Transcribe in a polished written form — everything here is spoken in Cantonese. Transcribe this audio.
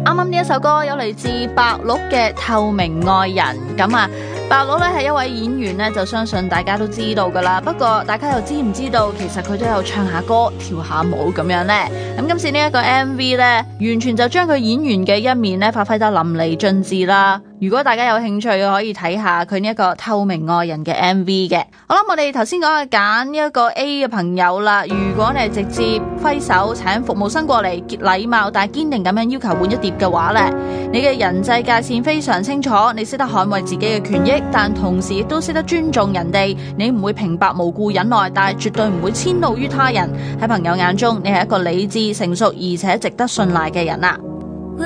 啱啱呢一首歌有嚟自白鹿嘅《透明愛人》。咁啊，白鹿咧係一位演員咧，就相信大家都知道噶啦。不過大家又知唔知道，其實佢都有唱下歌、跳下舞咁樣呢？咁今次呢一個 MV 咧，完全就將佢演員嘅一面咧發揮得淋漓盡致啦。如果大家有興趣，可以睇下佢呢一個《透明愛人》嘅 MV 嘅。好啦，我哋頭先講嘅揀呢一個 A 嘅朋友啦。如果你係直接揮手請服務生過嚟，禮貌但係堅定咁樣要求換一碟嘅話咧，你嘅人際界線非常清楚，你識得捍衛自己嘅權益，但同時亦都識得尊重人哋。你唔會平白無故忍耐，但係絕對唔會遷怒於他人。喺朋友眼中，你係一個理智、成熟而且值得信賴嘅人啊。